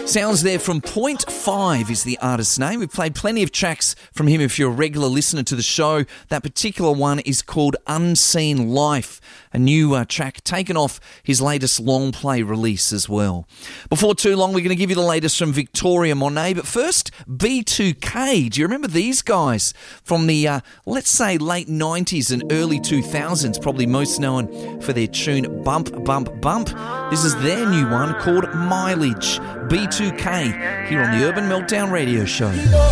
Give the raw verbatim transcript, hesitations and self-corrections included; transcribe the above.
Sounds there from Point Five is the artist's name. We've played plenty of tracks from him if you're a regular listener to the show. That particular one is called Unseen Life, a new uh, track taken off his latest long play release as well. Before too long, we're going to give you the latest from Victoria Monet, but first, B two K. Do you remember these guys from the, uh, let's say, late nineties and early two thousands, probably most known for their tune Bump, Bump, Bump. This is their new one called Mileage. B two K here on the Urban Meltdown Radio Show.